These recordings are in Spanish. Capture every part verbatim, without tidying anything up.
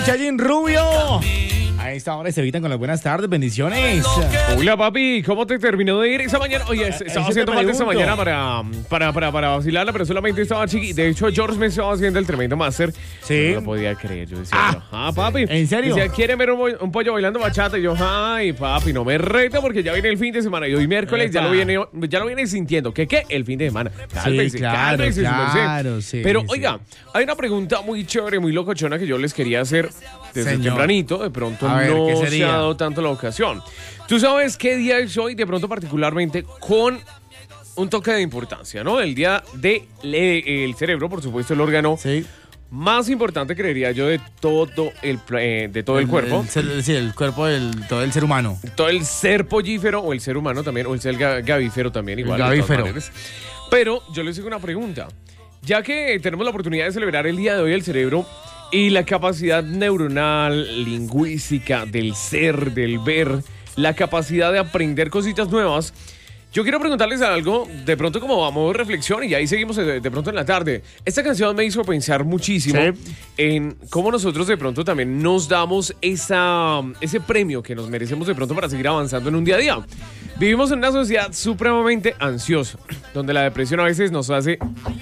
Chayín Rubio. A esta hora se evitan con las buenas tardes, bendiciones. Hola, papi, ¿cómo te terminó de ir esa mañana? Oye, estaba haciendo falta esa mañana para, para, para, para vacilarla, pero solamente estaba chiqui. De hecho, George me estaba haciendo el tremendo máster. Sí. No lo podía creer. Yo decía, Ah, ah, papi. ¿en serio? Decía, ¿quiere ver un, bo- un pollo bailando bachata? Y yo, ay, papi, no me reta porque ya viene el fin de semana. Y hoy miércoles ya lo, viene, ya lo viene sintiendo. ¿Qué qué? El fin de semana. Cálmese, claro, cálmese, su merced. claro, sí, Pero, sí. oiga, hay una pregunta muy chévere, muy locochona que yo les quería hacer desde Señor. tempranito. De pronto A ver, no ¿qué se sería? ha dado tanto la ocasión. ¿Tú sabes qué día es hoy? De pronto particularmente con un toque de importancia, ¿no? El día del el cerebro, por supuesto, el órgano Sí. más importante, creería yo, de todo el, pla- eh, de todo el, cuerpo. El, ser- sí, el cuerpo del todo el ser humano. Todo el ser pollífero o el ser humano también, o el ser ga- gavífero también, igual. El de todas gavífero. maneras. Pero yo les digo una pregunta. Ya que tenemos la oportunidad de celebrar el día de hoy el cerebro y la capacidad neuronal, lingüística, del ser, del ver, la capacidad de aprender cositas nuevas, yo quiero preguntarles algo, de pronto como a modo de reflexión, y ahí seguimos de, de pronto en la tarde. Esta canción me hizo pensar muchísimo Sí. en cómo nosotros de pronto también nos damos esa, ese premio que nos merecemos de pronto para seguir avanzando en un día a día. Vivimos en una sociedad supremamente ansiosa, donde la depresión a veces nos hace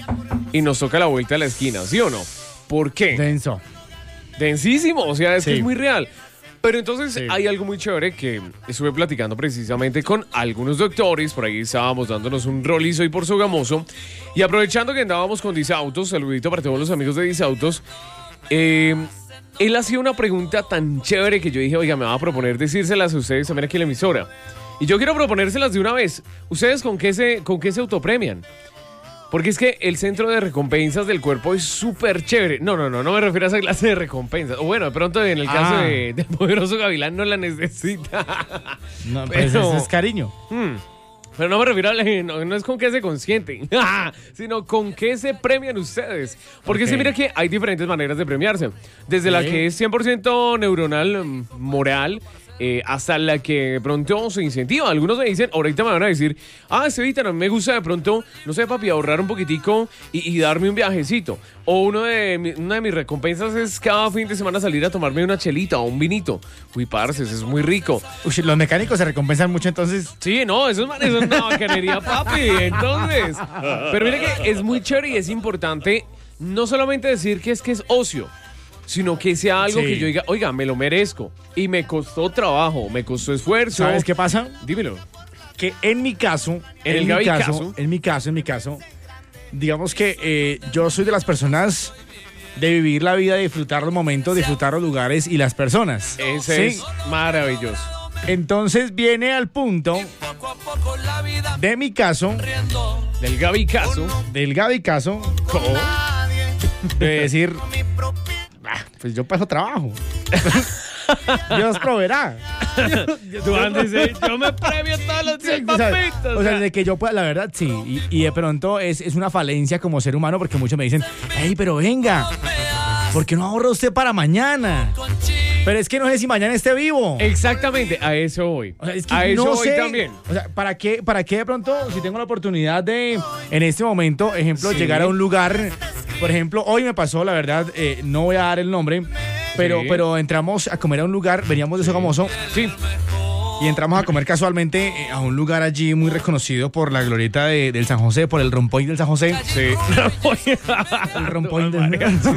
y nos toca la vuelta a la esquina, ¿sí o no? ¿Por qué? Denso. Densísimo, o sea, es que Sí. es muy real. Pero entonces Sí. hay algo muy chévere que estuve platicando precisamente con algunos doctores, por ahí estábamos dándonos un rolizo y por Sogamoso, y aprovechando que andábamos con Disautos, saludito para todos los amigos de Disautos, eh, él hacía una pregunta tan chévere que yo dije, oiga, me va a proponer decírselas a ustedes también aquí en la emisora. Y yo quiero proponérselas de una vez. ¿Ustedes con qué se, con qué se autopremian? Porque es que el centro de recompensas del cuerpo es súper chévere. No, no, no, no me refiero a esa clase de recompensas. O bueno, de pronto en el caso Ah. de- del poderoso Gavilán no la necesita. No, pues Pero- ese es cariño. Hmm. Pero no me refiero a la- no, no es con qué se consienten, sino con qué se premian ustedes. Porque Ok. se mira que hay diferentes maneras de premiarse. Desde la Sí. que es cien por ciento neuronal, mm, moral, eh, hasta la que de pronto se incentiva. Algunos me dicen, ahorita me van a decir, ah, Estevita, no me gusta de pronto, no sé, papi, ahorrar un poquitico y, y darme un viajecito. O uno de mi- una de mis recompensas es cada fin de semana salir a tomarme una chelita o un vinito. Uy, parce, eso es muy rico. Uy, los mecánicos se recompensan mucho, entonces. Sí, no, eso es, eso es una bacanería, papi. Entonces, pero mire que es muy chévere y es importante no solamente decir que es que es ocio, sino que sea algo Sí. que yo diga, oiga, me lo merezco. Y me costó trabajo, me costó esfuerzo. ¿Sabes qué pasa? Dímelo. Que en mi caso, En el mi Gaby caso, caso. en mi caso, en mi caso, digamos que eh, yo soy de las personas de vivir la vida, disfrutar los momentos, disfrutar los lugares y las personas. Ese ¿Sí? es maravilloso. Entonces viene al punto de mi caso, Del Gaby caso. del Gaby caso, de decir, "Ah, pues yo paso trabajo. Dios proveerá. Tú andas y dices, yo me premio todos los días, Sí, o sea, papito. o sea, de que yo pueda, la verdad, sí. Y, y de pronto es, es una falencia como ser humano porque muchos me dicen, hey, pero venga, ¿por qué no ahorra usted para mañana? Pero es que no sé si mañana esté vivo. Exactamente, a eso voy. O sea, es que a eso no voy sé. también. O sea, ¿para qué, ¿para qué de pronto, si tengo la oportunidad de, en este momento, ejemplo, Sí. llegar a un lugar, por ejemplo, hoy me pasó, la verdad, eh, no voy a dar el nombre, pero, Sí. pero entramos a comer a un lugar, veníamos de Sogamoso, Sí. y entramos a comer casualmente eh, a un lugar allí muy reconocido por la glorieta de- del San José, por el rompoint del San José. Sí. El rompoint del...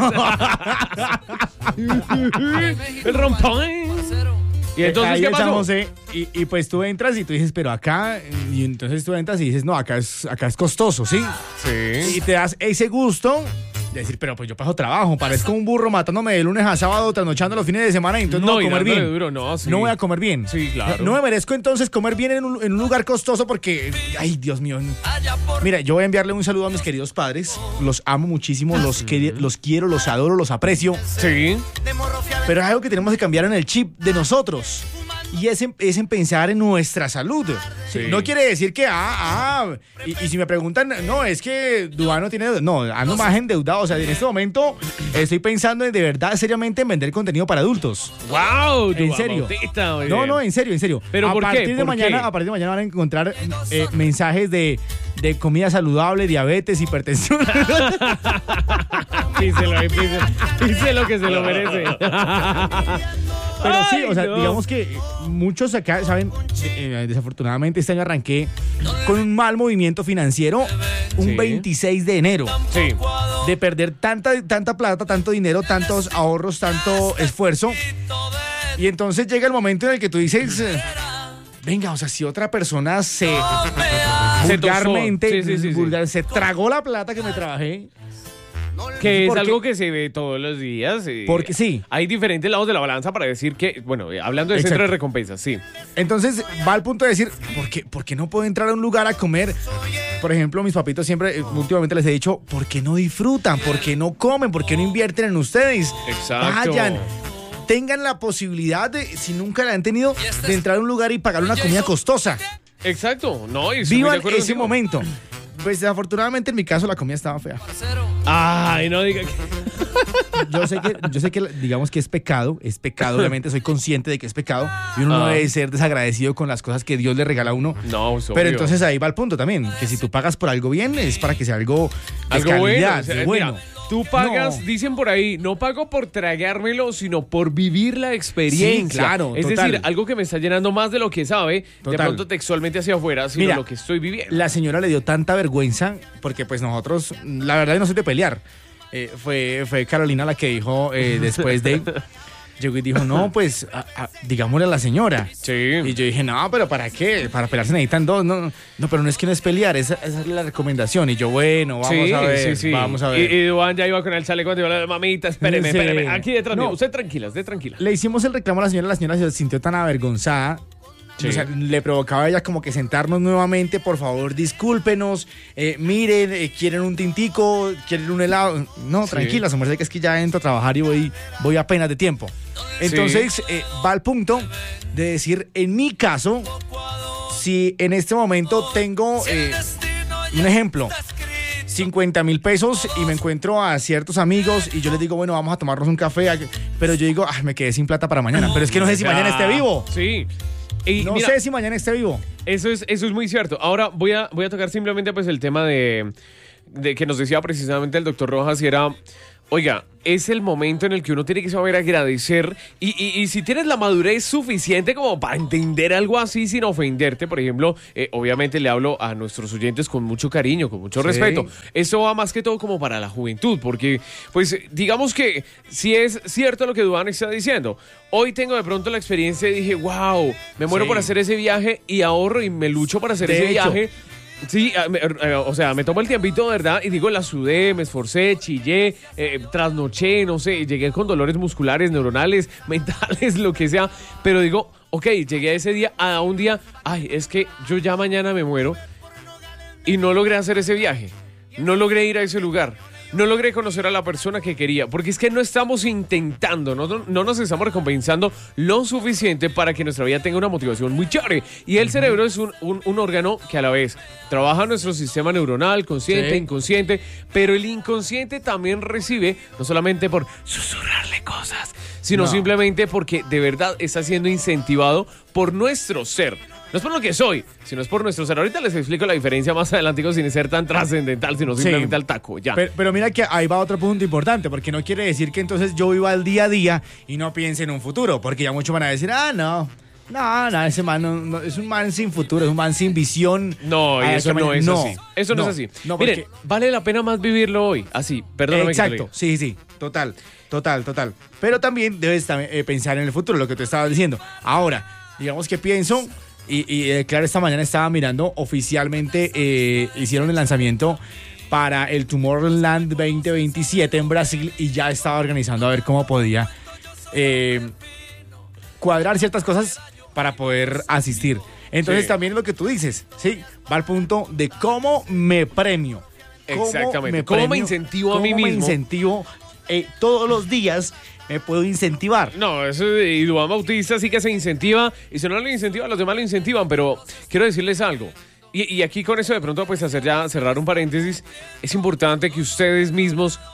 El rompón. Y entonces, Ahí ¿qué en San pasó? José, y, y pues tú entras y tú dices, pero acá, y entonces tú entras y dices, no, acá es, acá es costoso, ¿sí? Y Sí. te das ese gusto de decir, pero pues yo paso trabajo, parezco un burro matándome de lunes a sábado, trasnochando los fines de semana y entonces no, voy a y comer dándole bien. duro, no, sí. No voy a comer bien. Sí, claro. No, no me merezco entonces comer bien en un, en un lugar costoso porque, ay, Dios mío. Mira, yo voy a enviarle un saludo a mis queridos padres. Los amo muchísimo, los, queri- los quiero, los adoro, los aprecio. Sí. Pero es algo que tenemos que cambiar en el chip de nosotros. Y es en, es en pensar en nuestra salud. Sí. No quiere decir que, ah, ah. Y, y si me preguntan, no, es que Duván no tiene. No, ando más endeudado. O sea, en este momento estoy pensando en de verdad, seriamente, en vender contenido para adultos. Wow, ¿En serio? No, no, en serio, en serio. ¿Pero a por qué? partir de ¿Por mañana, qué? A partir de mañana van a encontrar eh, mensajes de, de comida saludable, diabetes, hipertensión. Píselo ahí, píselo. Píselo que se lo merece. Pero sí, Ay, o sea, no. digamos que muchos acá, ¿saben? Eh, desafortunadamente este año arranqué con un mal movimiento financiero un Sí. veintiséis de enero. Sí. De perder tanta, tanta plata, tanto dinero, tantos ahorros, tanto esfuerzo. Y entonces llega el momento en el que tú dices, eh, venga, o sea, si otra persona se Se tosó. vulgarmente, Sí, sí, sí, sí. vulgar- se tragó la plata que me trabajé. Que es Porque- algo que se ve todos los días. y Porque sí. Hay diferentes lados de la balanza para decir que, bueno, eh, hablando de centro Exacto. de recompensas, sí. Entonces va al punto de decir, ¿por qué, por qué no puedo entrar a un lugar a comer? Por ejemplo, mis papitos siempre, eh, últimamente les he dicho, ¿por qué no disfrutan? ¿Por qué no comen? ¿Por qué no invierten en ustedes? Exacto. Vayan, tengan la posibilidad de, si nunca la han tenido, de entrar a un lugar y pagar una comida costosa. Exacto. No, y estoy muy de Vivan acuerdo ese contigo. momento. Pues desafortunadamente en mi caso la comida estaba fea. Ay, no diga que... Yo sé que, yo sé que digamos que es pecado, es pecado, obviamente soy consciente de que es pecado y uno no Ah. debe ser desagradecido con las cosas que Dios le regala a uno. No, es Pero obvio. entonces ahí va el punto también, que si tú pagas por algo bien es para que sea algo de Algo bueno. calidad, o sea, de mira, bueno. tú pagas, No. dicen por ahí, no pago por tragármelo, sino por vivir la experiencia. Sí, claro, Es total. decir, algo que me está llenando más de lo que sabe, de Total. pronto textualmente hacia afuera, sino Mira, lo que estoy viviendo. La señora le dio tanta vergüenza porque pues nosotros, la verdad yo no soy de pelear. Eh, fue, fue Carolina la que dijo eh, después de... Llegó y dijo, no, pues a- a- digámosle a la señora. Sí. Y yo dije, no, pero ¿para qué? Para pelear se necesitan dos. No, no, pero no es que no es pelear, esa, esa es la recomendación. Y yo, bueno, vamos sí, a ver, sí, sí. vamos a ver. Y, y Duan ya iba con el chaleco cuando iba, mamita, espéreme, Sí. espéreme. Aquí detrás mío. No. Usted tranquila, usted tranquila. Le hicimos el reclamo a la señora, la señora se sintió tan avergonzada. Sí. O sea, le provocaba a ella como que sentarnos nuevamente, por favor, discúlpenos, eh, miren, eh, quieren un tintico, quieren un helado. No, Sí. tranquila, su merced, que es que ya entro a trabajar y voy, voy apenas de tiempo. Entonces, eh, va al punto de decir, en mi caso, si en este momento tengo, eh, un ejemplo, cincuenta mil pesos y me encuentro a ciertos amigos y yo les digo, bueno, vamos a tomarnos un café, a- pero yo digo, ah, me quedé sin plata para mañana, pero es que no sé si Ya. mañana esté vivo. Sí. Y No mira, sé si mañana esté vivo. Eso es, eso es muy cierto. Ahora voy a, voy a tocar simplemente pues el tema de, de que nos decía precisamente el doctor Rojas y era, oiga, es el momento en el que uno tiene que saber agradecer y, y, y si tienes la madurez suficiente como para entender algo así sin ofenderte, por ejemplo, eh, obviamente le hablo a nuestros oyentes con mucho cariño, con mucho Sí. respeto. Eso va más que todo como para la juventud, porque pues digamos que si es cierto lo que Duan está diciendo, hoy tengo de pronto la experiencia y dije, wow, me muero Sí. por hacer ese viaje y ahorro y me lucho para hacer De ese hecho. viaje. Sí, a- me- eh, o sea, me tomo el tiempito, ¿verdad? Y digo, la sudé, me esforcé, chillé, eh, trasnoché, no sé, llegué con dolores musculares, neuronales, mentales, lo que sea. Pero digo, ok, llegué a ese día, a un día, ay, es que yo ya mañana me muero y no logré hacer ese viaje, no logré ir a ese lugar. No logré conocer a la persona que quería, porque es que no estamos intentando, no, no, no nos estamos recompensando lo suficiente para que nuestra vida tenga una motivación muy chévere. Y el cerebro es un, un, un órgano que a la vez trabaja nuestro sistema neuronal, consciente, Sí. inconsciente, pero el inconsciente también recibe, no solamente por susurrarle cosas, sino No. simplemente porque de verdad está siendo incentivado por nuestro ser. No es por lo que soy, sino es por nuestro ser. Ahorita les explico la diferencia más adelante sin ser tan trascendental, sino Sí. simplemente al taco, ya. Pero, pero mira que ahí va otro punto importante, porque no quiere decir que entonces yo viva el día a día y no piense en un futuro, porque ya muchos van a decir, ah, no, no, no, ese man no- no, es un man sin futuro, es un man sin visión. No, y Ah, eso que no man- es así. Eso no, es así. No, Miren, porque- vale la pena más vivirlo hoy, así, perdóname que te lo Exacto, diga. sí, sí, total, total, total. Pero también debes también, eh, pensar en el futuro, lo que tú estabas diciendo. Ahora, digamos que pienso, y, y eh, claro, esta mañana estaba mirando, oficialmente eh, hicieron el lanzamiento para el Tomorrowland veinte veintisiete en Brasil y ya estaba organizando a ver cómo podía eh, cuadrar ciertas cosas para poder asistir. Entonces Sí. también lo que tú dices, ¿sí? Va al punto de cómo me premio. ¿Cómo Exactamente. ¿Cómo me incentivo a mí cómo me mismo? incentivo eh, todos los días me puedo incentivar. No, eso de y Duván Bautista sí que se incentiva, y si no lo incentiva, los demás lo incentivan, pero quiero decirles algo. Y, y aquí con eso de pronto pues hacer ya, cerrar un paréntesis, es importante que ustedes mismos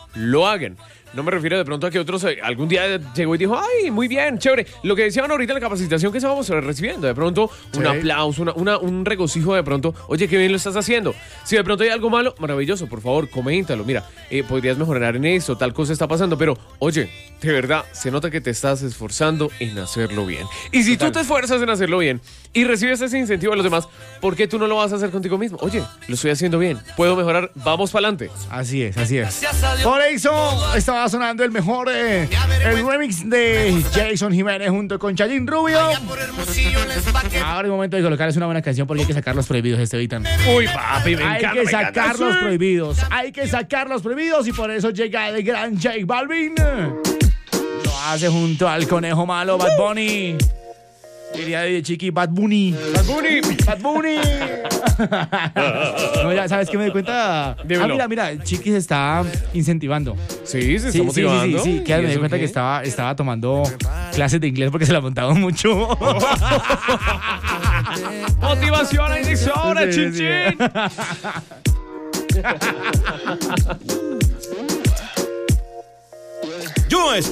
lo hagan. No me refiero de pronto a que otros eh, algún día llegó y dijo, ay, muy bien, chévere. Lo que decían ahorita en la capacitación que estábamos recibiendo, de pronto un Sí. aplauso, una, una- un regocijo de pronto, oye, qué bien lo estás haciendo. Si de pronto hay algo malo, maravilloso, por favor, coméntalo. Mira, eh, podrías mejorar en esto, tal cosa está pasando, pero oye, de verdad, se nota que te estás esforzando en hacerlo bien. Y si tú te esfuerzas en hacerlo bien y recibes ese incentivo de los demás, ¿por qué tú no lo vas a hacer contigo mismo? Oye, lo estoy haciendo bien, puedo mejorar, vamos para adelante. Así es, así es. Por eso estaba sonando el mejor, eh, el remix de Jason Jiménez junto con Chayín Rubio. Ahora es momento de colocarles una buena canción porque hay que sacar los prohibidos, Estevitan. Uy, papi, me Hay encanta. que me encanta, sacar los sí. prohibidos, hay que sacar los prohibidos y por eso llega el gran J Balvin. Lo hace junto al conejo malo Bad Bunny. Diría de Chiqui Bad Bunny. Bad Bunny. Bad Bunny. No, ya sabes que me di cuenta. Dímelo. Ah, mira, mira, Chiqui se está incentivando. Sí, se está Sí, sí, sí, motivando. sí, sí, que ¿Y me di eso cuenta qué? que estaba, estaba tomando clases de inglés porque se la montaba mucho. Motivación ahí de sobra, Sí, chin sí. chin. Yo